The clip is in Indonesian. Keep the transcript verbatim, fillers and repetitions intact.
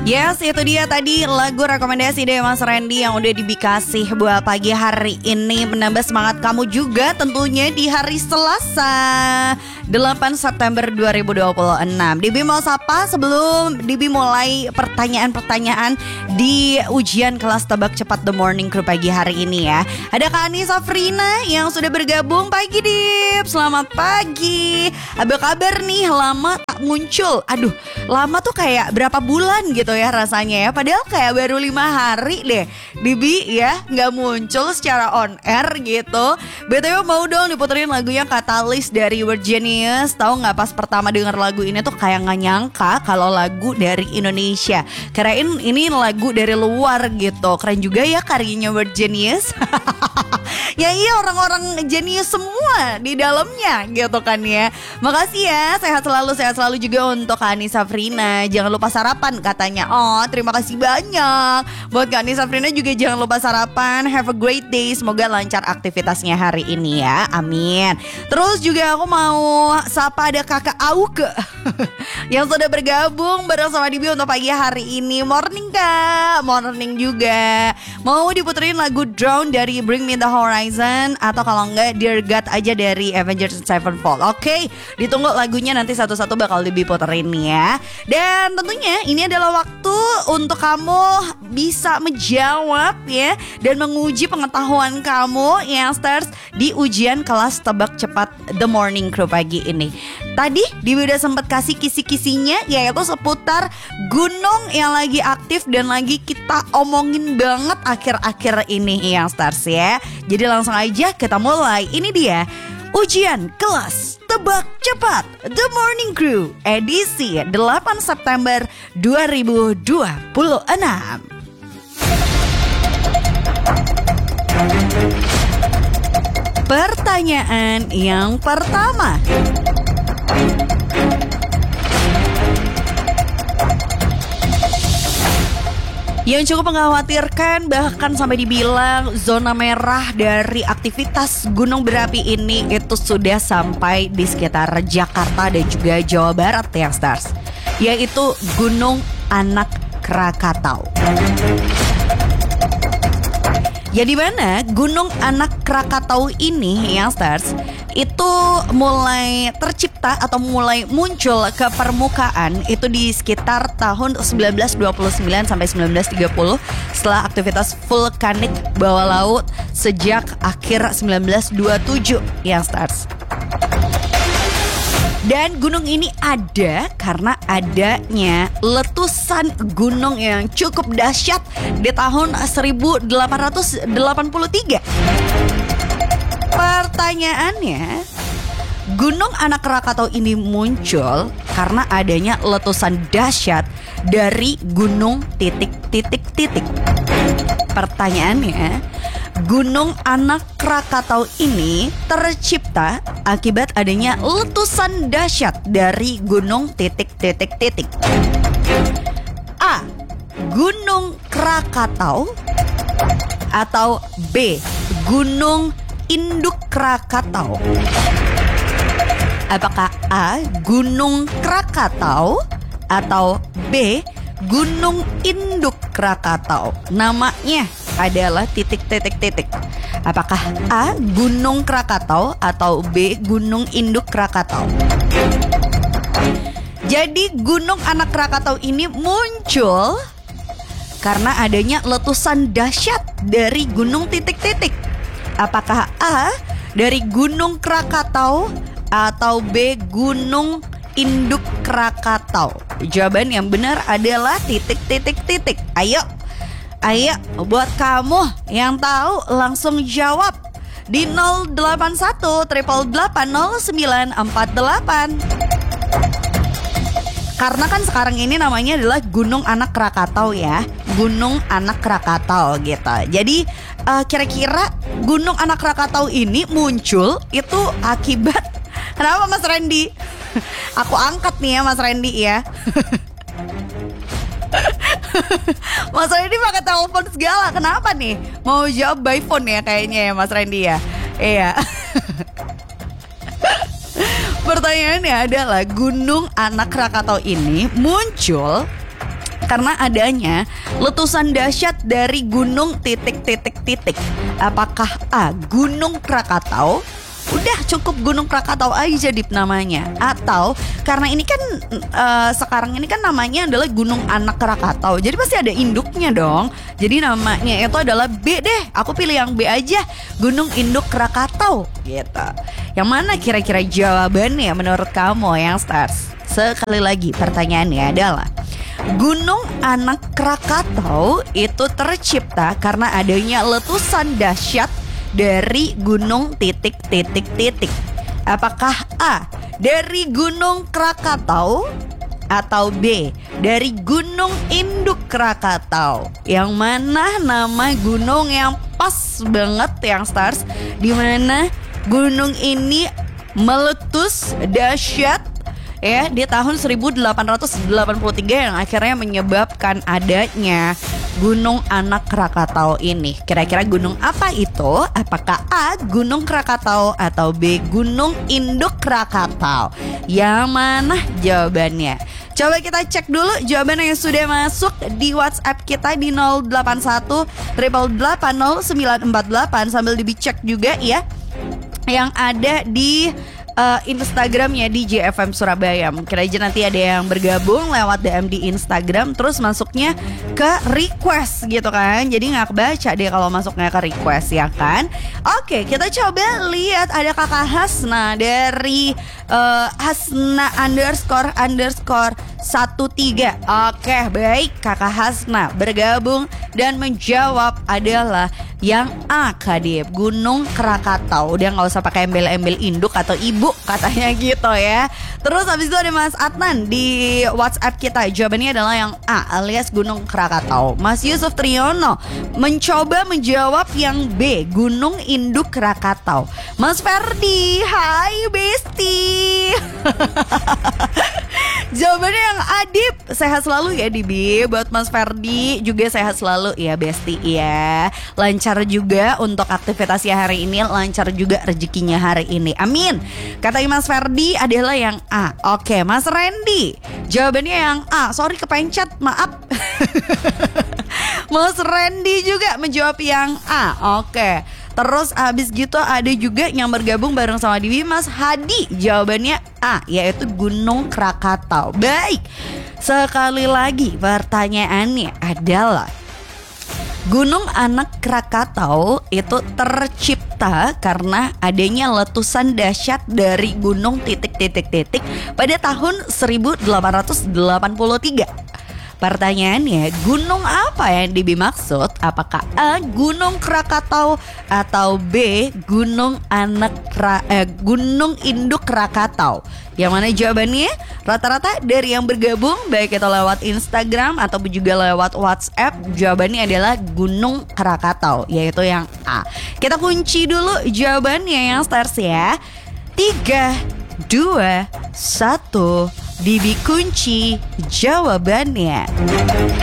Yes, itu dia tadi lagu rekomendasi dari Mas Randy yang udah dikasih buat pagi hari ini, menambah semangat kamu juga tentunya di hari Selasa delapan September dua ribu dua puluh enam. Dibi mau sapa sebelum Dibi mulai pertanyaan-pertanyaan di ujian kelas tebak cepat The Morning Crew pagi hari ini ya. Ada Kak Ani Safrina yang sudah bergabung. Pagi Dip, selamat pagi. Apa kabar nih, lama tak muncul. Aduh, lama tuh kayak berapa bulan gitu ya rasanya ya. Padahal kayak baru lima hari deh Dibi ya gak muncul secara on air gitu. B T W mau dong diputerin lagunya Katalis dari Virginius. Tahu gak, pas pertama denger lagu ini tuh kayak gak nyangka kalau lagu dari Indonesia. Kirain ini lagu dari luar gitu. Keren juga ya karyanya Virginius. Ya iya, orang-orang jenius semua di dalamnya gitu kan ya. Makasih ya, sehat selalu, sehat selalu juga untuk Kak Ani Safrina. Jangan lupa sarapan katanya. Oh, terima kasih banyak. Buat Kak Ani Safrina juga jangan lupa sarapan. Have a great day, semoga lancar aktivitasnya hari ini ya, amin. Terus juga aku mau sapa ada Kakak Auke yang sudah bergabung bareng sama Dibi untuk pagi hari ini. Morning Kak, morning juga. Mau diputerin lagu Drown dari Bring Me The Horizon, atau kalau enggak Dear God aja dari Avengers Sevenfold. Oke, ditunggu lagunya, nanti satu-satu bakal diputerin ya. Dan tentunya ini adalah waktu untuk kamu bisa menjawab ya, dan menguji pengetahuan kamu Youngsters di ujian kelas tebak cepat The Morning Crew pagi ini. Tadi Dibi udah sempat kasih kisi-kisinya, yaitu seputar gunung yang lagi aktif dan lagi kita omongin banget akhir-akhir ini Youngsters ya. Jadi langsung aja kita mulai. Ini dia ujian kelas tebak cepat The Morning Crew edisi delapan September dua ribu dua puluh enam. Pertanyaan yang pertama. Yang cukup mengkhawatirkan, bahkan sampai dibilang zona merah dari aktivitas gunung berapi ini itu sudah sampai di sekitar Jakarta dan juga Jawa Barat ya Stars, yaitu Gunung Anak Krakatau. Ya, di mana Gunung Anak Krakatau ini ya Stars itu mulai tercipta atau mulai muncul ke permukaan itu di sekitar tahun sembilan belas dua puluh sembilan sampai sembilan belas tiga puluh, setelah aktivitas vulkanik bawah laut sejak akhir sembilan belas dua puluh tujuh ya Stars. Dan gunung ini ada karena adanya letusan gunung yang cukup dahsyat di tahun seribu delapan ratus delapan puluh tiga. Pertanyaannya, Gunung Anak Krakatau ini muncul karena adanya letusan dahsyat dari gunung titik-titik-titik. Pertanyaannya, Gunung Anak Krakatau ini tercipta akibat adanya letusan dahsyat dari gunung titik-titik-titik. A. Gunung Krakatau, atau B. Gunung Induk Krakatau. Apakah A. Gunung Krakatau atau B. Gunung Induk Krakatau? Namanya adalah titik-titik-titik. Apakah A. Gunung Krakatau atau B. Gunung Induk Krakatau? Jadi Gunung Anak Krakatau ini muncul karena adanya letusan dahsyat dari gunung titik-titik. Apakah A. dari Gunung Krakatau atau B. Gunung Induk Krakatau? Jawaban yang benar adalah titik-titik-titik. Ayo, ayo buat kamu yang tahu langsung jawab di nol delapan satu delapan delapan nol sembilan empat delapan. Karena kan sekarang ini namanya adalah Gunung Anak Krakatau ya, Gunung Anak Krakatau gitu. Jadi uh, kira-kira Gunung Anak Krakatau ini muncul itu akibat kenapa Mas Randy? Aku angkat nih ya Mas Randy ya. Mas Randy pakai telepon segala, kenapa nih? Mau jawab by phone ya kayaknya ya Mas Randy ya. Iya. Pertanyaannya adalah Gunung Anak Krakatau ini muncul karena adanya letusan dahsyat dari gunung titik-titik-titik. Apakah A. Gunung Krakatau? Udah cukup Gunung Krakatau aja Dip namanya. Atau karena ini kan uh, sekarang ini kan namanya adalah Gunung Anak Krakatau, jadi pasti ada induknya dong. Jadi namanya itu adalah B deh. Aku pilih yang B aja, Gunung Induk Krakatau gitu. Yang mana kira-kira jawabannya menurut kamu yang Stars? Sekali lagi pertanyaannya adalah, Gunung Anak Krakatau itu tercipta karena adanya letusan dahsyat dari gunung titik-titik-titik. Apakah A. dari Gunung Krakatau atau B. dari Gunung Induk Krakatau? Yang mana nama gunung yang pas banget yang Stars, di mana gunung ini meletus dahsyat ya di tahun seribu delapan ratus delapan puluh tiga yang akhirnya menyebabkan adanya Gunung Anak Krakatau ini. Kira-kira gunung apa itu? Apakah A. Gunung Krakatau atau B. Gunung Induk Krakatau? Yang mana jawabannya? Coba kita cek dulu jawaban yang sudah masuk di WhatsApp kita di nol delapan satu delapan delapan nol sembilan empat delapan, sambil dicek juga ya yang ada di Uh, Instagramnya D J F M Surabaya. Mungkin aja nanti ada yang bergabung lewat D M di Instagram, terus masuknya ke request gitu kan. Jadi gak kebaca deh kalau masuknya ke request ya kan. Oke, kita coba lihat ada Kakak Hasna dari uh, Hasna underscore underscore satu tiga. Oke, baik, Kakak Hasna bergabung dan menjawab adalah yang A, Kadip, Gunung Krakatau. Udah gak usah pakai embel-embel induk atau ibu katanya gitu ya. Terus habis itu ada Mas Adnan di WhatsApp kita. Jawabannya adalah yang A, alias Gunung Krakatau. Mas Yusuf Triyono mencoba menjawab yang B, Gunung Induk Krakatau. Mas Ferdi, hai Besti. Jawabannya yang Adip. Sehat selalu ya Dibi. Buat Mas Ferdi juga sehat selalu ya Besti ya. Lancar juga untuk aktivitasnya hari ini, lancar juga rezekinya hari ini, amin. Kata Mas Ferdi adalah yang A. Oke, Mas Randy jawabannya yang A. Sorry kepencet, maaf. Mas Randy juga menjawab yang A. Oke. Terus habis gitu ada juga yang bergabung bareng sama Dibi, Mas Hadi. Jawabannya A, yaitu Gunung Krakatau. Baik, sekali lagi pertanyaannya adalah, Gunung Anak Krakatau itu tercipta karena adanya letusan dahsyat dari gunung titik-titik-titik pada tahun seribu delapan ratus delapan puluh tiga. Pertanyaannya, gunung apa yang dimaksud? Apakah A. Gunung Krakatau atau B. Gunung Anak Kra, eh, Gunung Induk Krakatau? Yang mana jawabannya? Rata-rata dari yang bergabung, baik itu lewat Instagram ataupun juga lewat WhatsApp, jawabannya adalah Gunung Krakatau, yaitu yang A. Kita kunci dulu jawabannya yang Stars ya. Tiga, dua, satu, Dibi kunci jawabannya.